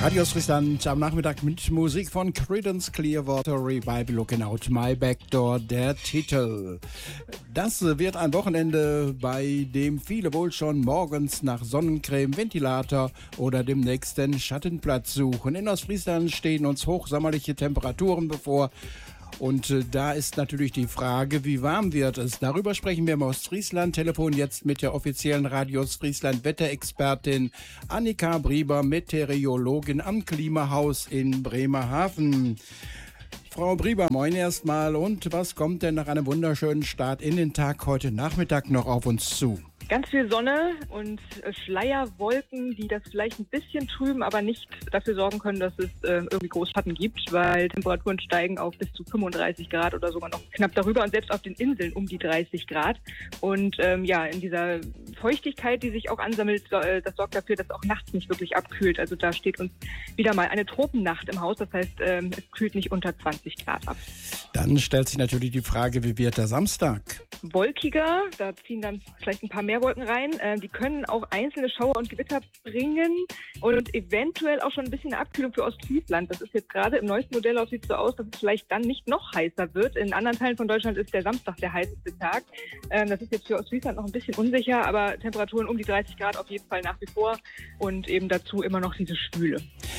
Radio Friesland am Nachmittag mit Musik von Creedence Clearwater Revival, Looking Out My Back Door, der Titel. Das wird ein Wochenende, bei dem viele wohl schon morgens nach Sonnencreme, Ventilator oder dem nächsten Schattenplatz suchen. In Ostfriesland stehen uns hochsommerliche Temperaturen bevor. Und da ist natürlich die Frage, wie warm wird es? Darüber sprechen wir im Ostfriesland. Telefon jetzt mit der offiziellen Radio Ostfriesland Wetterexpertin Annika Brieber, Meteorologin am Klimahaus in Bremerhaven. Frau Brieber, moin erstmal. Und was kommt denn nach einem wunderschönen Start in den Tag heute Nachmittag noch auf uns zu? Ganz viel Sonne und Schleierwolken, die das vielleicht ein bisschen trüben, aber nicht dafür sorgen können, dass es irgendwie Großschatten gibt, weil Temperaturen steigen auf bis zu 35 Grad oder sogar noch knapp darüber und selbst auf den Inseln um die 30 Grad. Und in dieser Feuchtigkeit, die sich auch ansammelt, das sorgt dafür, dass auch nachts nicht wirklich abkühlt. Also da steht uns wieder mal eine Tropennacht im Haus, das heißt, es kühlt nicht unter 20 Grad ab. Dann stellt sich natürlich die Frage, wie wird der Samstag? Wolkiger, da ziehen dann vielleicht ein paar mehr Wolken rein. Die können auch einzelne Schauer und Gewitter bringen und eventuell auch schon ein bisschen eine Abkühlung für Ostfriesland. Das ist jetzt gerade im neuesten Modell sieht so aus, dass es vielleicht dann nicht noch heißer wird. In anderen Teilen von Deutschland ist der Samstag der heißeste Tag. Das ist jetzt für Ostfriesland noch ein bisschen unsicher, aber Temperaturen um die 30 Grad auf jeden Fall nach wie vor und eben dazu immer noch diese Schwüle.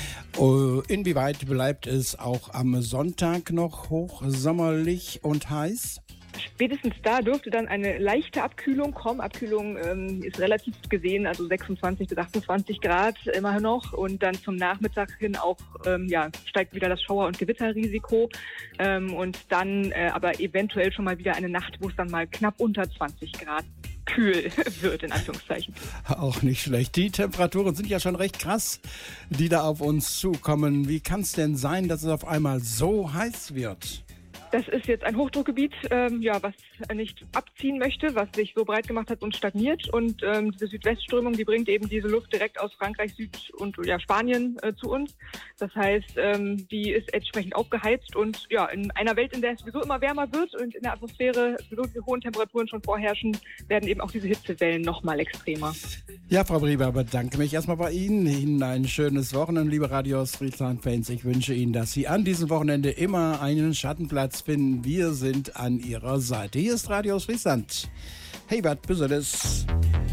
Inwieweit bleibt es auch am Sonntag noch hochsommerlich und heiß? Spätestens da dürfte dann eine leichte Abkühlung kommen. Abkühlung ist relativ gesehen, also 26 bis 28 Grad immerhin noch. Und dann zum Nachmittag hin auch steigt wieder das Schauer- und Gewitterrisiko. Und dann aber eventuell schon mal wieder eine Nacht, wo es dann mal knapp unter 20 Grad kühl wird, in Anführungszeichen. Auch nicht schlecht. Die Temperaturen sind ja schon recht krass, die da auf uns zukommen. Wie kann es denn sein, dass es auf einmal so heiß wird? Das ist jetzt ein Hochdruckgebiet, was nicht abziehen möchte, was sich so breit gemacht hat und stagniert. Und diese Südwestströmung, die bringt eben diese Luft direkt aus Frankreich, Süd- und Spanien zu uns. Das heißt, die ist entsprechend aufgeheizt und in einer Welt, in der es sowieso immer wärmer wird und in der Atmosphäre sowieso diese hohen Temperaturen schon vorherrschen, werden eben auch diese Hitzewellen nochmal extremer. Ja, Frau Brieber, bedanke mich erstmal bei Ihnen. Ihnen ein schönes Wochenende, liebe Radio Ostfriesland-Fans. Ich wünsche Ihnen, dass Sie an diesem Wochenende immer einen Schattenplatz finden. Wir sind an Ihrer Seite. Hier ist Radio Ostfriesland. Hey, was Besonderes.